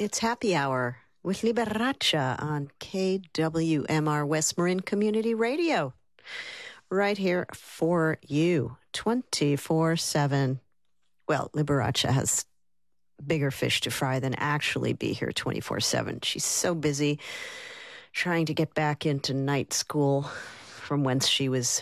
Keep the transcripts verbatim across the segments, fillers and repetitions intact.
It's Happy Hour with Liberace on K W M R West Marin Community Radio. Right here for you, twenty-four seven. Well, Liberace has bigger fish to fry than actually be here twenty-four seven. She's so busy trying to get back into night school from whence she was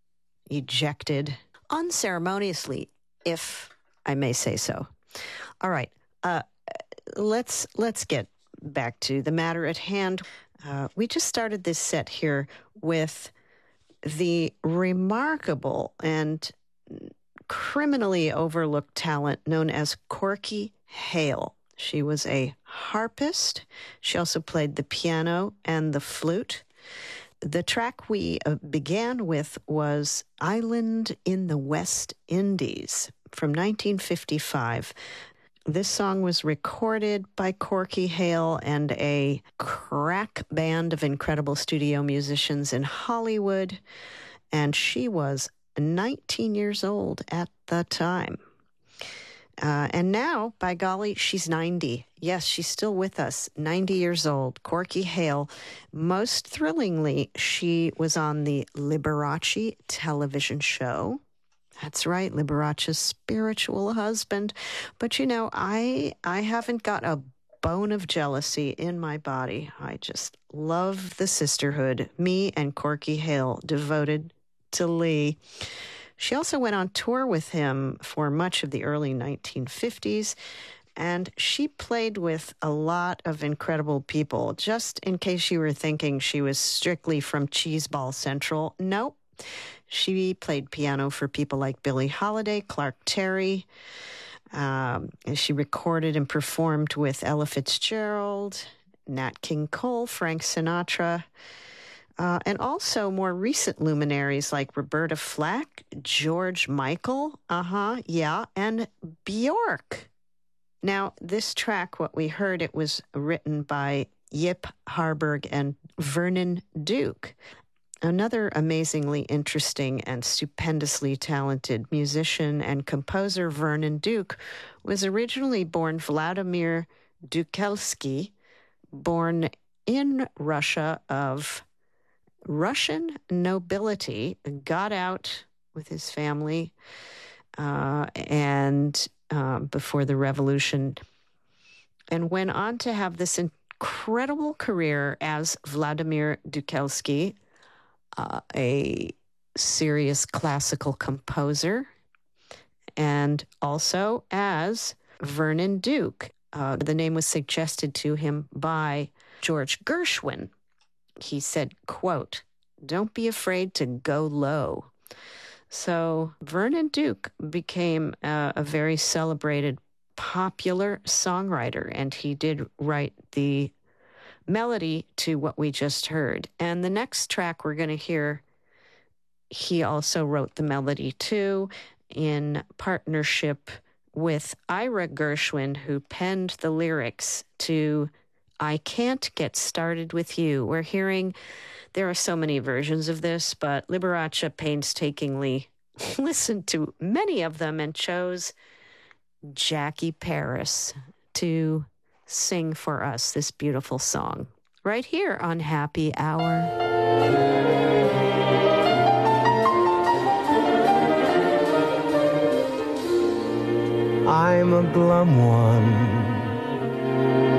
ejected unceremoniously, if I may say so. All right, uh, let's let's get back to the matter at hand. Uh, we just started this set here with the remarkable and criminally overlooked talent known as Corky Hale. She was a harpist. She also played the piano and the flute. The track we uh, began with was Island in the West Indies from nineteen fifty-five. This song was recorded by Corky Hale and a crack band of incredible studio musicians in Hollywood, and she was nineteen years old at the time. Uh, and now, by golly, she's ninety. Yes, she's still with us, ninety years old, Corky Hale. Most thrillingly, she was on the Liberace television show. That's right, Liberace's spiritual husband. But, you know, I I haven't got a bone of jealousy in my body. I just love the sisterhood, me and Corky Hale, devoted to Lee. She also went on tour with him for much of the early nineteen fifties, and she played with a lot of incredible people. Just in case you were thinking she was strictly from Cheeseball Central, nope. She played piano for people like Billie Holiday, Clark Terry. Um, she recorded and performed with Ella Fitzgerald, Nat King Cole, Frank Sinatra, uh, and also more recent luminaries like Roberta Flack, George Michael, uh-huh, yeah, and Bjork. Now, this track, what we heard, it was written by Yip Harburg and Vernon Duke. Another amazingly interesting and stupendously talented musician and composer, Vernon Duke, was originally born Vladimir Dukelsky, born in Russia of Russian nobility, got out with his family uh, and uh, before the revolution, and went on to have this incredible career as Vladimir Dukelsky, Uh, a serious classical composer, and also as Vernon Duke. Uh, the name was suggested to him by George Gershwin. He said, quote, "Don't be afraid to go low." So Vernon Duke became uh, a very celebrated, popular songwriter, and he did write the melody to what we just heard. And the next track we're going to hear, he also wrote the melody too, in partnership with Ira Gershwin, who penned the lyrics to I Can't Get Started With You. We're hearing, there are so many versions of this, but Liberace painstakingly listened to many of them and chose Jackie Paris to sing for us this beautiful song right here on Happy Hour. I'm a glum one,